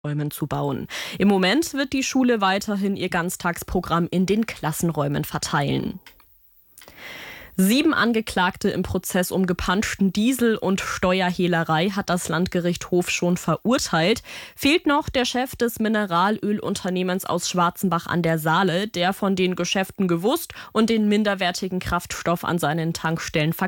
Räumen zu bauen. Im Moment wird die Schule weiterhin ihr Ganztagsprogramm in den Klassenräumen verteilen. 7 Angeklagte im Prozess um gepanschten Diesel und Steuerhehlerei hat das Landgericht Hof schon verurteilt. Fehlt noch der Chef des Mineralölunternehmens aus Schwarzenbach an der Saale, der von den Geschäften gewusst und den minderwertigen Kraftstoff an seinen Tankstellen verkauft